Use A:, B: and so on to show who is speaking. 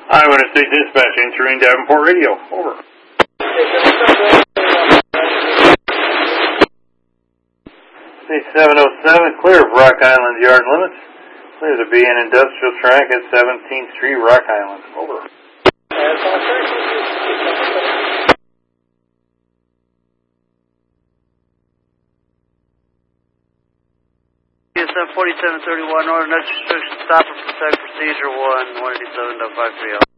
A: Iowa State Dispatch entering Davenport Radio. Over. 707, clear of Rock Island yard limits. Clear to be an industrial track at 17th Street, Rock Island. Over.
B: DSM 4731, order next restriction, stop and protect procedure 1, 187.530.